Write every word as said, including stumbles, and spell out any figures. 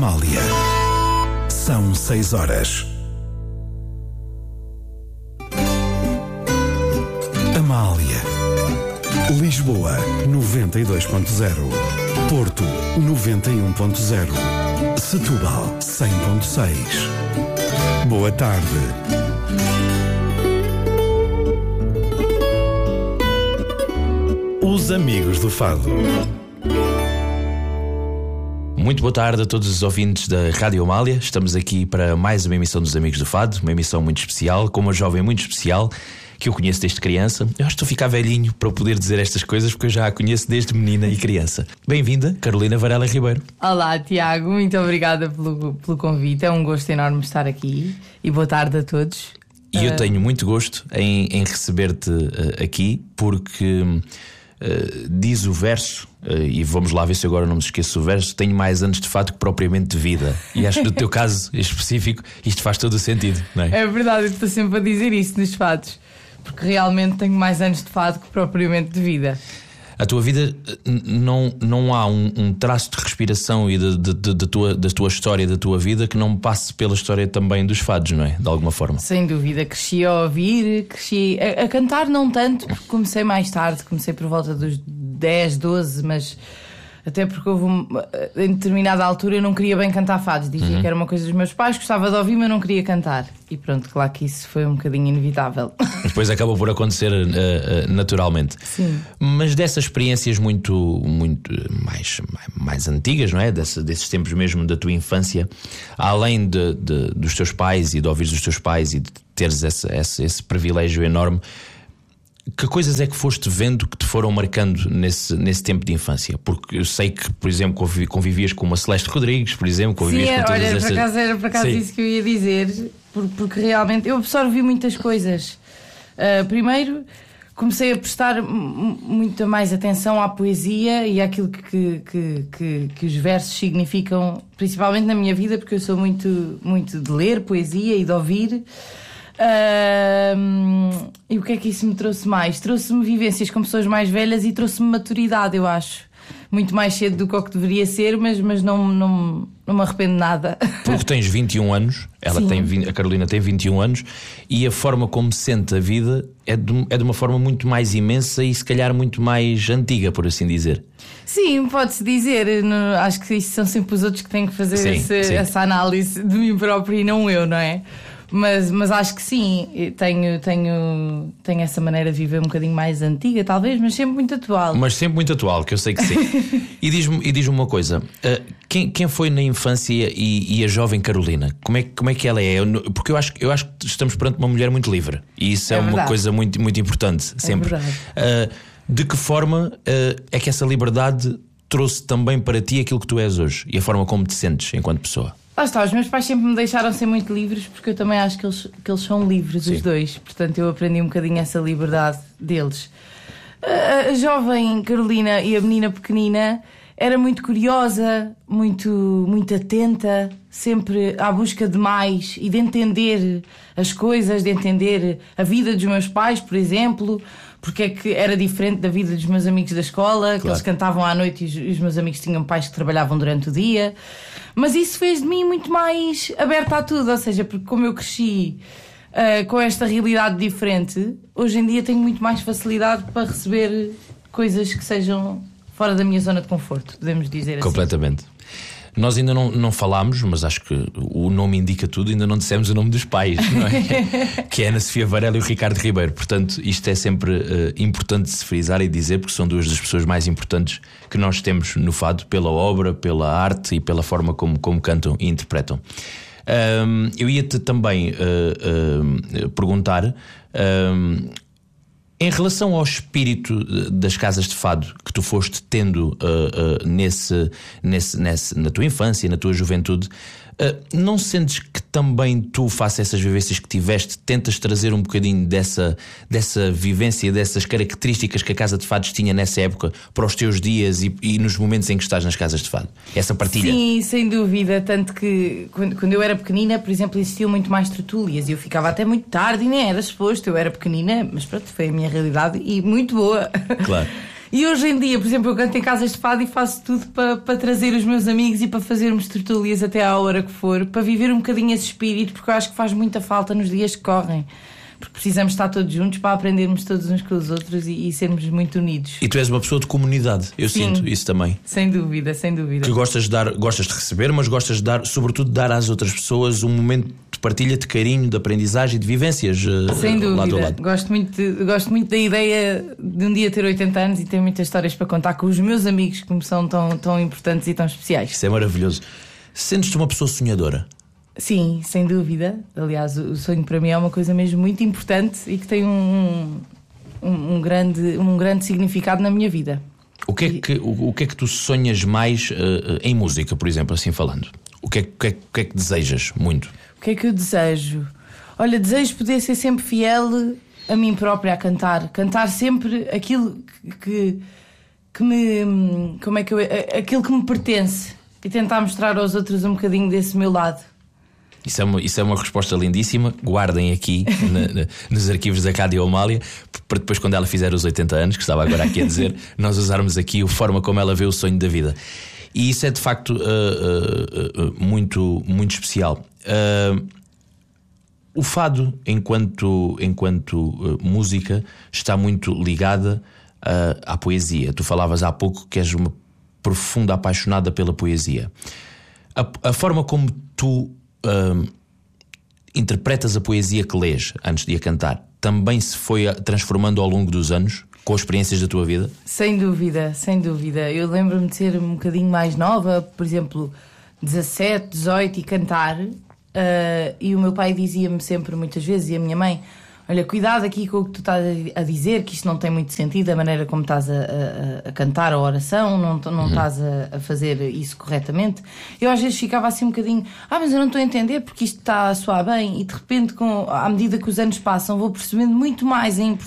Amália. São seis horas. Amália. Lisboa, noventa e dois ponto zero. Porto, noventa e um ponto zero. Setúbal, cem ponto seis. Boa tarde. Os Amigos do Fado. Muito boa tarde a todos os ouvintes da Rádio Amália. Estamos aqui para mais uma emissão dos Amigos do Fado. Uma emissão muito especial, com uma jovem muito especial que eu conheço desde criança. Eu acho que estou a ficar velhinho para poder dizer estas coisas, porque eu já a conheço desde menina e criança. Bem-vinda, Carolina Varela Ribeiro. Olá, Tiago, muito obrigada pelo, pelo convite. É um gosto enorme estar aqui e boa tarde a todos. E eu tenho muito gosto em, em receber-te uh, aqui, porque uh, diz o verso, uh, e vamos lá ver se agora não me esqueço o verso: tenho mais anos de fado que propriamente de vida. E acho que no teu caso específico isto faz todo o sentido, não é? É verdade, eu estou sempre a dizer isso nos fados, porque realmente tenho mais anos de fado que propriamente de vida. A tua vida, não, não há um, um traço de respiração e de, de, de, de tua, da tua história, da tua vida, que não passe pela história também dos fados, não é? De alguma forma. Sem dúvida, cresci a ouvir, cresci a, a cantar não tanto, porque comecei mais tarde, comecei por volta dos dez, doze, mas até porque houve um, em determinada altura eu não queria bem cantar fados. Dizia uhum. que era uma coisa dos meus pais, gostava de ouvir, mas não queria cantar. E pronto, claro que isso foi um bocadinho inevitável. Depois acabou por acontecer uh, uh, naturalmente. Sim. Mas dessas experiências muito, muito mais, mais, mais antigas, não é? Desse, desses tempos mesmo da tua infância, além de, de, dos teus pais e de ouvires os teus pais e de teres esse, esse, esse privilégio enorme, que coisas é que foste vendo que te foram marcando nesse, nesse tempo de infância? Porque eu sei que, por exemplo, conviv, convivias com uma Celeste Rodrigues, por exemplo, convivias Sim, com todas olha, estas... por acaso era por acaso isso que eu ia dizer, porque, porque realmente eu absorvi muitas coisas. Uh, primeiro, comecei a prestar m- muita mais atenção à poesia e àquilo que, que, que, que os versos significam, principalmente na minha vida, porque eu sou muito, muito de ler poesia e de ouvir. Uh, e o que é que isso me trouxe mais? Trouxe-me vivências com pessoas mais velhas e trouxe-me maturidade, eu acho. Muito mais cedo do que o que deveria ser, mas, mas não, não, não me arrependo nada. Porque tens vinte e um anos, ela tem, a Carolina tem vinte e um anos, e a forma como sente a vida é de, é de uma forma muito mais imensa e se calhar muito mais antiga, por assim dizer. Sim, pode-se dizer. Não, acho que isso são sempre os outros que têm que fazer sim, esse, sim. essa análise de mim próprio e não eu, não é? Mas, mas acho que sim, tenho, tenho, tenho essa maneira de viver um bocadinho mais antiga, talvez, mas sempre muito atual. Mas sempre muito atual, que eu sei que sim. E diz-me, e diz-me uma coisa: uh, quem, quem foi na infância e, e a jovem Carolina? Como é, como é que ela é? Eu, porque eu acho, eu acho que estamos perante uma mulher muito livre. E isso é, é uma coisa muito, muito importante, sempre. É verdade. Uh, de que forma uh, é que essa liberdade trouxe também para ti aquilo que tu és hoje? E a forma como te sentes enquanto pessoa? Lá está, os meus pais sempre me deixaram ser muito livres, porque eu também acho que eles, que eles são livres, Sim. os dois. Portanto, eu aprendi um bocadinho essa liberdade deles. A, a jovem Carolina e a menina pequenina era muito curiosa, muito, muito atenta, sempre à busca de mais e de entender as coisas, de entender a vida dos meus pais, por exemplo, porque é que era diferente da vida dos meus amigos da escola, claro. Que eles cantavam à noite e os, os meus amigos tinham pais que trabalhavam durante o dia. Mas isso fez de mim muito mais aberta a tudo, ou seja, porque como eu cresci uh, com esta realidade diferente, hoje em dia tenho muito mais facilidade para receber coisas que sejam fora da minha zona de conforto, podemos dizer assim. Completamente. Nós ainda não, não falámos, mas acho que o nome indica tudo, ainda não dissemos o nome dos pais, não é? Que é Ana Sofia Varela e o Ricardo Ribeiro. Portanto, isto é sempre uh, importante de se frisar e dizer, porque são duas das pessoas mais importantes que nós temos no fado, pela obra, pela arte e pela forma como, como cantam e interpretam. Um, eu ia-te também uh, uh, perguntar... Um, em relação ao espírito das casas de fado que tu foste tendo uh, uh, nesse, nesse, nesse, na tua infância, na tua juventude, uh, não sentes que também tu, face a essas vivências que tiveste, tentas trazer um bocadinho dessa, dessa vivência, dessas características que a casa de fados tinha nessa época para os teus dias e, e nos momentos em que estás nas casas de fado? Essa partilha? Sim, sem dúvida. Tanto que quando, quando eu era pequenina, por exemplo, existiam muito mais tertúlias e eu ficava até muito tarde e nem era suposto. Eu era pequenina, mas pronto, foi a minha realidade e muito boa. Claro. E hoje em dia, por exemplo, eu canto em casas de fado e faço tudo para, para trazer os meus amigos e para fazermos tertúlias até à hora que for, para viver um bocadinho esse espírito, porque eu acho que faz muita falta nos dias que correm. Porque precisamos estar todos juntos para aprendermos todos uns com os outros e, e sermos muito unidos. E tu és uma pessoa de comunidade, eu Sim, sinto isso também. Sem dúvida, sem dúvida. Que gostas de dar, gostas de receber, mas gostas de dar, sobretudo, de dar às outras pessoas um momento de partilha, de carinho, de aprendizagem, de vivências. Sem dúvida. Lado a lado. Gosto muito, de, gosto muito da ideia de um dia ter oitenta anos e ter muitas histórias para contar com os meus amigos que me são tão, tão importantes e tão especiais. Isso é maravilhoso. Sentes-te uma pessoa sonhadora? Sim, sem dúvida. Aliás, o sonho para mim é uma coisa mesmo muito importante e que tem um, um, um, grande, um grande significado na minha vida. O que é que, o, o que, é que tu sonhas mais uh, em música, por exemplo, assim falando? O que, é, o, que é, o que é que desejas muito? O que é que eu desejo? Olha, desejo poder ser sempre fiel a mim própria a cantar. Cantar sempre aquilo que, que, que me... Como é que eu... Aquilo que me pertence. E tentar mostrar aos outros um bocadinho desse meu lado. Isso é, uma, isso é uma resposta lindíssima. Guardem aqui na, na, nos arquivos da Rádio Amália, para depois, quando ela fizer os oitenta anos, que estava agora aqui a dizer, nós usarmos aqui a forma como ela vê o sonho da vida. E isso é de facto uh, uh, uh, muito, muito especial. Uh, o fado, enquanto, enquanto uh, música, está muito ligada uh, à poesia. Tu falavas há pouco que és uma profunda apaixonada pela poesia. A, a forma como tu Uh, interpretas a poesia que lês antes de a cantar também se foi transformando ao longo dos anos com as experiências da tua vida? Sem dúvida, sem dúvida. Eu lembro-me de ser um bocadinho mais nova, por exemplo, dezassete, dezoito, e cantar, uh, e o meu pai dizia-me sempre, muitas vezes, e a minha mãe: olha, cuidado aqui com o que tu estás a dizer, que isto não tem muito sentido, a maneira como estás a, a, a cantar a oração, não, não uhum. estás a, a fazer isso corretamente. Eu às vezes ficava assim um bocadinho, ah, mas eu não estou a entender porque isto está a soar bem, e de repente, com, à medida que os anos passam, vou percebendo muito mais a